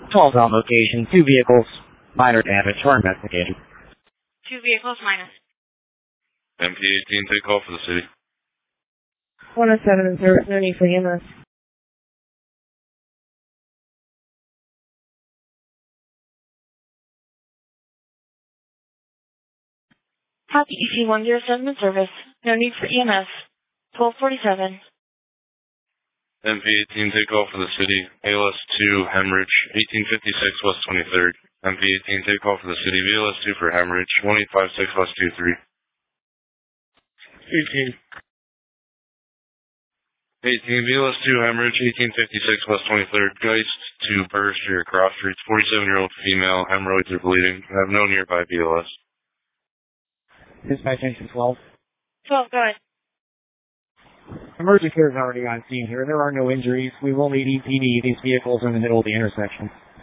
12 on location, 2 vehicles, minor damage or investigation. 2 vehicles minus. MP18, take call for the city. 107 in service, no need for EMS. Copy EC107 in service, no need for EMS. 1247. MP18, take call for the city. ALS 2, hemorrhage, 1856 West 23rd. MP18, take call for the city. VLS 2 for hemorrhage, 1856 West 23. 18, VLS 2, hemorrhage, 1856 West 23rd. Geist to Burr Street, Cross Street, 47-year-old female, hemorrhoids are bleeding. I have no nearby BLS. Dispatch engine 12. 12, go ahead. Emergency care is already on scene here. There are no injuries. We will need EPD. These vehicles are in the middle of the intersection.